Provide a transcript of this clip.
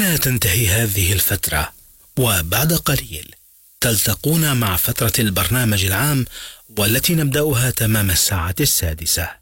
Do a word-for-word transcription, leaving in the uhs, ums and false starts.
هنا تنتهي هذه الفترة، وبعد قليل تلتقون مع فترة البرنامج العام والتي نبدأها تمام الساعة السادسة.